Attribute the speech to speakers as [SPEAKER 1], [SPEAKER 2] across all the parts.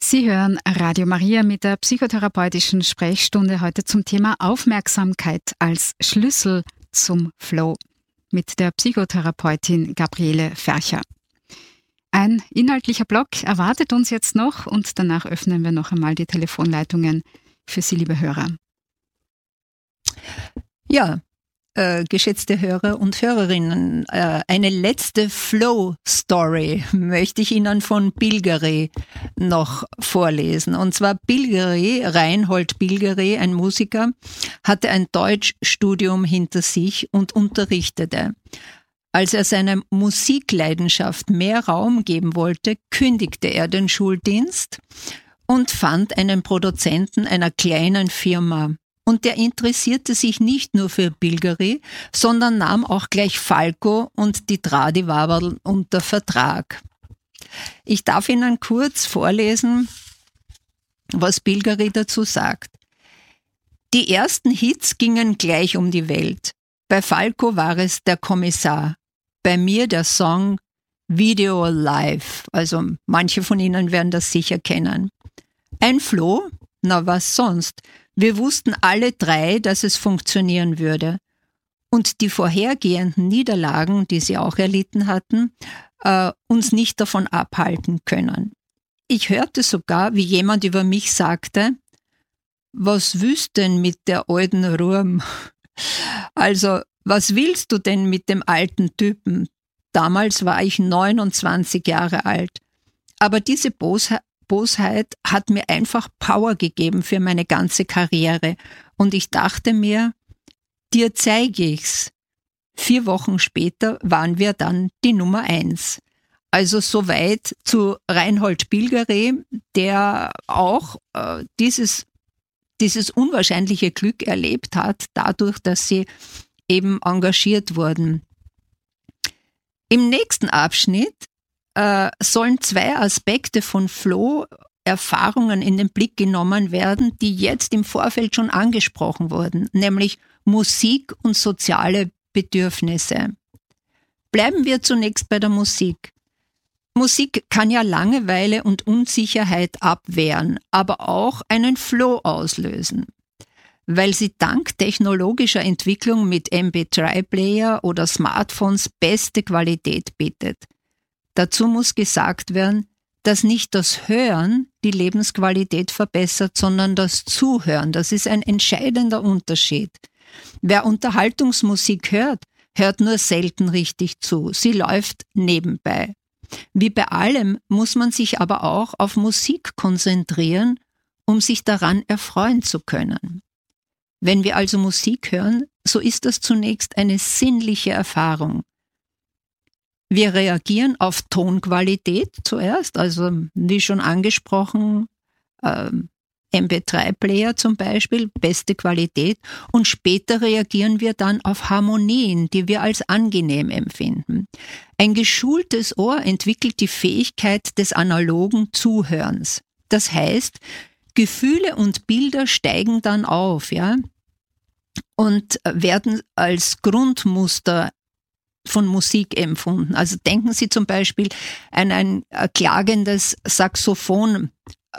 [SPEAKER 1] Sie hören Radio Maria mit der psychotherapeutischen Sprechstunde heute zum Thema Aufmerksamkeit als Schlüssel zum Flow mit der Psychotherapeutin Gabriele Fercher. Ein inhaltlicher Block erwartet uns jetzt noch und danach öffnen wir noch einmal die Telefonleitungen für Sie, liebe Hörer.
[SPEAKER 2] Ja, geschätzte Hörer und Hörerinnen, eine letzte Flow-Story möchte ich Ihnen von Bilgeri noch vorlesen. Und zwar Reinhold Bilgeri, ein Musiker, hatte ein Deutschstudium hinter sich und unterrichtete. Als er seiner Musikleidenschaft mehr Raum geben wollte, kündigte er den Schuldienst und fand einen Produzenten einer kleinen Firma. Und der interessierte sich nicht nur für Bilgeri, sondern nahm auch gleich Falco und die Tradi-Waberl unter Vertrag. Ich darf Ihnen kurz vorlesen, was Bilgeri dazu sagt. Die ersten Hits gingen gleich um die Welt. Bei Falco war es der Kommissar. Bei mir der Song Video Live. Also manche von Ihnen werden das sicher kennen. Ein Floh? Na was sonst? Wir wussten alle drei, dass es funktionieren würde. Und die vorhergehenden Niederlagen, die sie auch erlitten hatten, uns nicht davon abhalten können. Ich hörte sogar, wie jemand über mich sagte, was willst denn mit der alten Ruhm? Also, was willst du denn mit dem alten Typen? Damals war ich 29 Jahre alt. Aber diese Bosheit hat mir einfach Power gegeben für meine ganze Karriere. Und ich dachte mir, dir zeige ich's. 4 Wochen später waren wir dann die Nummer 1. Also soweit zu Reinhold Bilgeri, der auch dieses unwahrscheinliche Glück erlebt hat, dadurch, dass sie eben engagiert wurden. Im nächsten Abschnitt sollen 2 Aspekte von Flow-Erfahrungen in den Blick genommen werden, die jetzt im Vorfeld schon angesprochen wurden, nämlich Musik und soziale Bedürfnisse. Bleiben wir zunächst bei der Musik. Musik kann ja Langeweile und Unsicherheit abwehren, aber auch einen Flow auslösen, weil sie dank technologischer Entwicklung mit MP3-Player oder Smartphones beste Qualität bietet. Dazu muss gesagt werden, dass nicht das Hören die Lebensqualität verbessert, sondern das Zuhören. Das ist ein entscheidender Unterschied. Wer Unterhaltungsmusik hört, hört nur selten richtig zu. Sie läuft nebenbei. Wie bei allem muss man sich aber auch auf Musik konzentrieren, um sich daran erfreuen zu können. Wenn wir also Musik hören, so ist das zunächst eine sinnliche Erfahrung. Wir reagieren auf Tonqualität zuerst, also wie schon angesprochen, MP3-Player zum Beispiel, beste Qualität, und später reagieren wir dann auf Harmonien, die wir als angenehm empfinden. Ein geschultes Ohr entwickelt die Fähigkeit des analogen Zuhörens. Das heißt, Gefühle und Bilder steigen dann auf, ja, und werden als Grundmuster von Musik empfunden. Also denken Sie zum Beispiel an ein klagendes Saxophonspiel,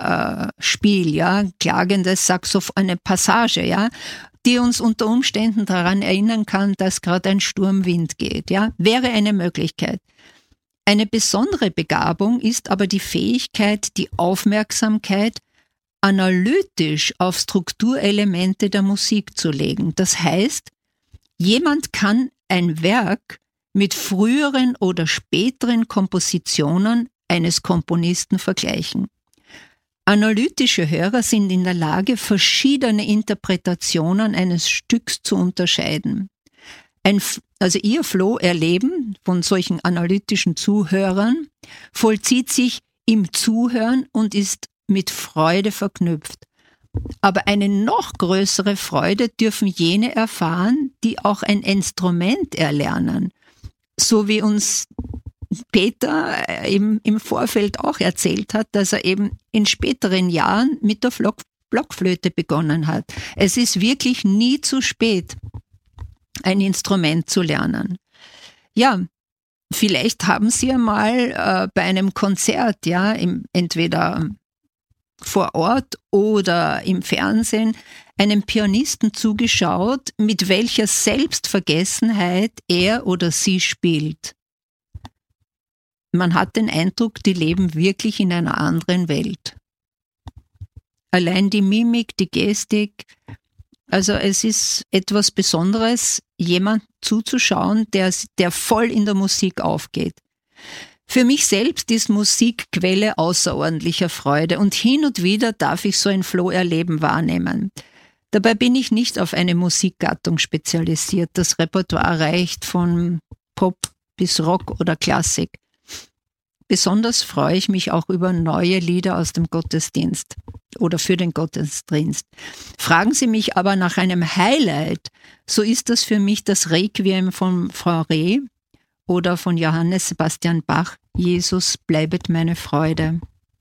[SPEAKER 2] ja, klagendes Saxophon, eine Passage, ja, die uns unter Umständen daran erinnern kann, dass gerade ein Sturmwind geht, ja, wäre eine Möglichkeit. Eine besondere Begabung ist aber die Fähigkeit, die Aufmerksamkeit analytisch auf Strukturelemente der Musik zu legen. Das heißt, jemand kann ein Werk mit früheren oder späteren Kompositionen eines Komponisten vergleichen. Analytische Hörer sind in der Lage, verschiedene Interpretationen eines Stücks zu unterscheiden. Also ihr Flow-Erleben von solchen analytischen Zuhörern vollzieht sich im Zuhören und ist mit Freude verknüpft. Aber eine noch größere Freude dürfen jene erfahren, die auch ein Instrument erlernen. So wie uns Peter eben im Vorfeld auch erzählt hat, dass er eben in späteren Jahren mit der Blockflöte begonnen hat. Es ist wirklich nie zu spät, ein Instrument zu lernen. Ja, vielleicht haben Sie einmal bei einem Konzert, ja, entweder vor Ort oder im Fernsehen einem Pianisten zugeschaut, mit welcher Selbstvergessenheit er oder sie spielt. Man hat den Eindruck, die leben wirklich in einer anderen Welt. Allein die Mimik, die Gestik, also es ist etwas Besonderes, jemand zuzuschauen, der voll in der Musik aufgeht. Für mich selbst ist Musik Quelle außerordentlicher Freude und hin und wieder darf ich so ein Flow-Erleben wahrnehmen. Dabei bin ich nicht auf eine Musikgattung spezialisiert. Das Repertoire reicht von Pop bis Rock oder Klassik. Besonders freue ich mich auch über neue Lieder aus dem Gottesdienst oder für den Gottesdienst. Fragen Sie mich aber nach einem Highlight, so ist das für mich das Requiem von Fauré oder von Johannes Sebastian Bach, Jesus bleibet meine Freude.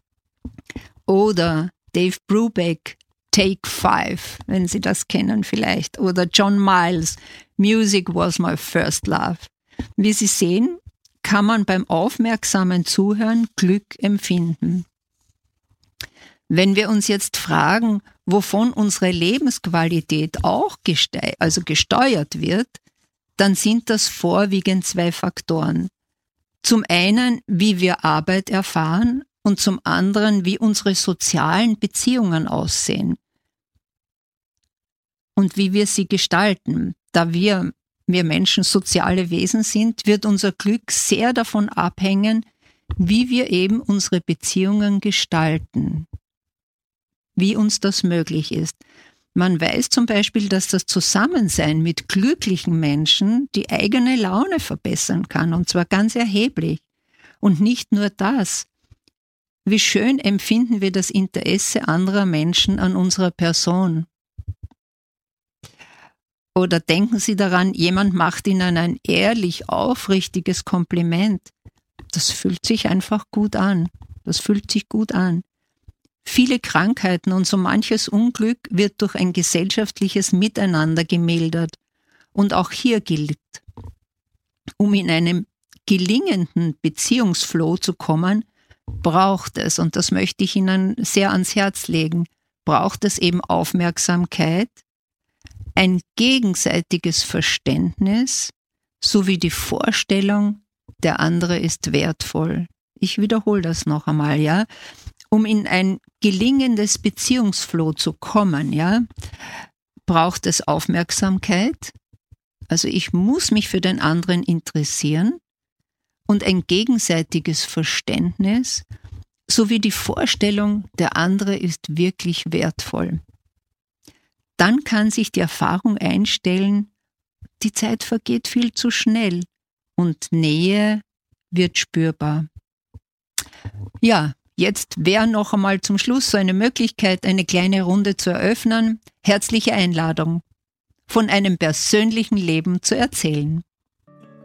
[SPEAKER 2] Oder Dave Brubeck, Take 5, wenn Sie das kennen vielleicht. Oder John Miles, Music was my first love. Wie Sie sehen, kann man beim aufmerksamen Zuhören Glück empfinden. Wenn wir uns jetzt fragen, wovon unsere Lebensqualität auch gesteuert wird, dann sind das vorwiegend 2 Faktoren. Zum einen, wie wir Arbeit erfahren und zum anderen, wie unsere sozialen Beziehungen aussehen und wie wir sie gestalten. Da wir Menschen soziale Wesen sind, wird unser Glück sehr davon abhängen, wie wir eben unsere Beziehungen gestalten, wie uns das möglich ist. Man weiß zum Beispiel, dass das Zusammensein mit glücklichen Menschen die eigene Laune verbessern kann, und zwar ganz erheblich. Und nicht nur das. Wie schön empfinden wir das Interesse anderer Menschen an unserer Person. Oder denken Sie daran, jemand macht Ihnen ein ehrlich, aufrichtiges Kompliment. Das fühlt sich einfach gut an. Das fühlt sich gut an. Viele Krankheiten und so manches Unglück wird durch ein gesellschaftliches Miteinander gemildert. Und auch hier gilt, um in einem gelingenden Beziehungsflow zu kommen, braucht es, und das möchte ich Ihnen sehr ans Herz legen, braucht es eben Aufmerksamkeit, ein gegenseitiges Verständnis sowie die Vorstellung, der andere ist wertvoll. Ich wiederhole das noch einmal, ja. Um in ein gelingendes Beziehungsflow zu kommen, ja, braucht es Aufmerksamkeit. Also ich muss mich für den anderen interessieren und ein gegenseitiges Verständnis sowie die Vorstellung, der andere ist wirklich wertvoll. Dann kann sich die Erfahrung einstellen, die Zeit vergeht viel zu schnell und Nähe wird spürbar. Ja, jetzt wäre noch einmal zum Schluss so eine Möglichkeit, eine kleine Runde zu eröffnen. Herzliche Einladung, von einem persönlichen Leben zu erzählen.